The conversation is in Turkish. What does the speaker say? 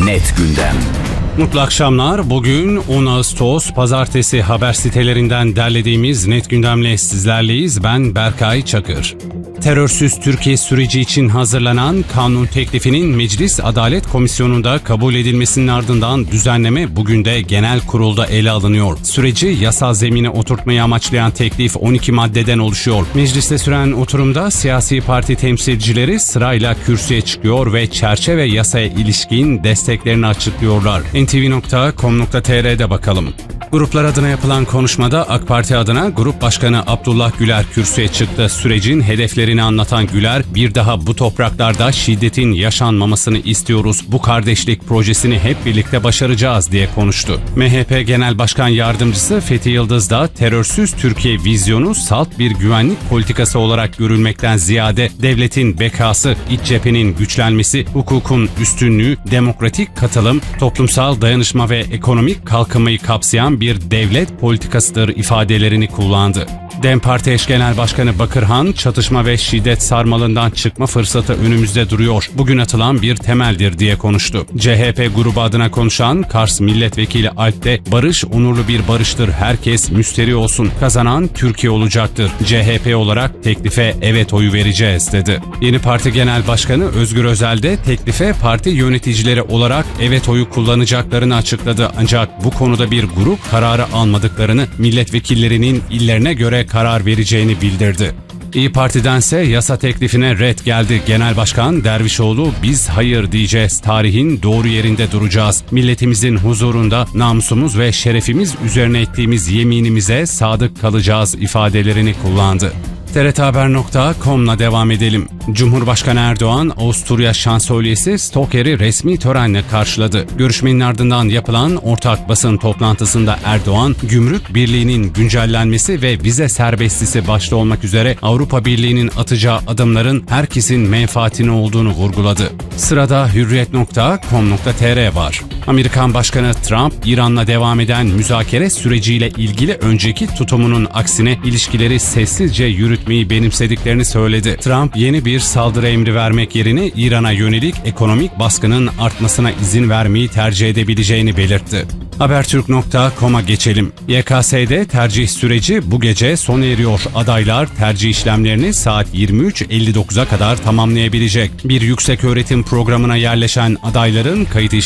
Net Gündem. Mutlu akşamlar. Bugün 10 Ağustos Pazartesi haber sitelerinden derlediğimiz Net Gündem'le sizlerleyiz. Ben Berkay Çakır. Terörsüz Türkiye süreci için hazırlanan kanun teklifinin Meclis Adalet Komisyonu'nda kabul edilmesinin ardından düzenleme bugün de genel kurulda ele alınıyor. Süreci yasal zemine oturtmayı amaçlayan teklif 12 maddeden oluşuyor. Mecliste süren oturumda siyasi parti temsilcileri sırayla kürsüye çıkıyor ve çerçeve yasaya ilişkin desteklerini açıklıyorlar. ntv.com.tr'de bakalım. Gruplar adına yapılan konuşmada AK Parti adına Grup Başkanı Abdullah Güler kürsüye çıktı. Sürecin hedeflerini anlatan Güler, bir daha bu topraklarda şiddetin yaşanmamasını istiyoruz. Bu kardeşlik projesini hep birlikte başaracağız diye konuştu. MHP Genel Başkan Yardımcısı Fethi Yıldız da terörsüz Türkiye vizyonu salt bir güvenlik politikası olarak görülmekten ziyade devletin bekası, iç cephenin güçlenmesi, hukukun üstünlüğü, demokratik katılım, toplumsal dayanışma ve ekonomik kalkınmayı kapsayan bir devlet politikasıdır ifadelerini kullandı. DEM Parti eş genel başkanı Bakırhan, çatışma ve şiddet sarmalından çıkma fırsatı önümüzde duruyor. Bugün atılan bir temeldir diye konuştu. CHP grubu adına konuşan Kars Milletvekili Alp de barış onurlu bir barıştır. Herkes müsterih olsun. Kazanan Türkiye olacaktır. CHP olarak teklife evet oyu vereceğiz dedi. Yeni Parti Genel Başkanı Özgür Özel de teklife parti yöneticileri olarak evet oyu kullanacaklarını açıkladı. Ancak bu konuda bir grup kararı almadıklarını, milletvekillerinin illerine göre karar vereceğini bildirdi. İYİ Parti'dense yasa teklifine red geldi. Genel Başkan Dervişoğlu, biz hayır diyeceğiz, tarihin doğru yerinde duracağız. Milletimizin huzurunda namusumuz ve şerefimiz üzerine ettiğimiz yeminimize sadık kalacağız ifadelerini kullandı. TRThaber.com'la devam edelim. Cumhurbaşkanı Erdoğan, Avusturya Şansölyesi Stocker'i resmi törenle karşıladı. Görüşmenin ardından yapılan ortak basın toplantısında Erdoğan, Gümrük Birliği'nin güncellenmesi ve vize serbestisi başta olmak üzere Avrupa Birliği'nin atacağı adımların herkesin menfaatine olduğunu vurguladı. Sırada Hürriyet.com.tr var. Amerikan Başkanı Trump, İran'la devam eden müzakere süreciyle ilgili önceki tutumunun aksine ilişkileri sessizce yürütmeyi benimsediklerini söyledi. Trump, yeni bir saldırı emri vermek yerine İran'a yönelik ekonomik baskının artmasına izin vermeyi tercih edebileceğini belirtti. Habertürk.com'a geçelim. YKS'de tercih süreci bu gece sona eriyor. Adaylar tercih işlemlerini saat 23.59'a kadar tamamlayabilecek. Bir yükseköğretim programına yerleşen adayların kayıt